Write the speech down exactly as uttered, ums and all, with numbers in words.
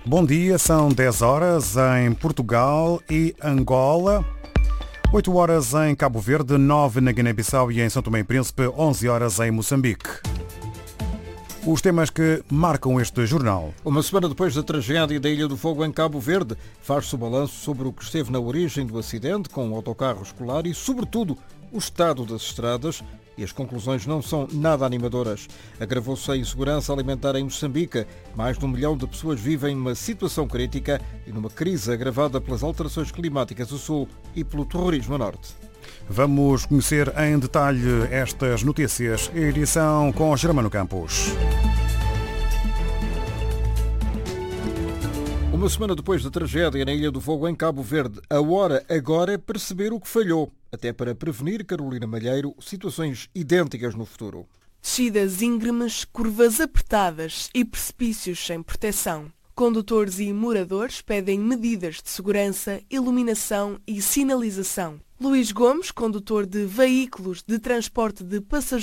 Bom dia, são dez horas em Portugal e Angola, oito horas em Cabo Verde, nove na Guiné-Bissau e em São Tomé e Príncipe, onze horas em Moçambique. Os temas que marcam este jornal. Uma semana depois da tragédia da Ilha do Fogo em Cabo Verde, faz-se o balanço sobre o que esteve na origem do acidente com o autocarro escolar e, sobretudo, o estado das estradas, e as conclusões não são nada animadoras. Agravou-se a insegurança alimentar em Moçambique. Mais de um milhão de pessoas vivem numa situação crítica e numa crise agravada pelas alterações climáticas do Sul e pelo terrorismo a Norte. Vamos conhecer em detalhe estas notícias. Edição com Germano Campos. Uma semana depois da tragédia na Ilha do Fogo em Cabo Verde, a hora agora é perceber o que falhou, até para prevenir, Carolina Malheiro, situações idênticas no futuro. Descidas íngremes, curvas apertadas e precipícios sem proteção. Condutores e moradores pedem medidas de segurança, iluminação e sinalização. Luís Gomes, condutor de veículos de transporte de passageiros,